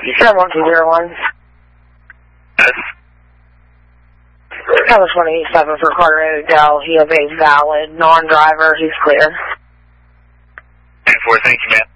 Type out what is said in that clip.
Sure, 1201. Yes. Cover 27 for Carter Dell. He has a valid non-driver. He's clear. 10-4, thank you, man.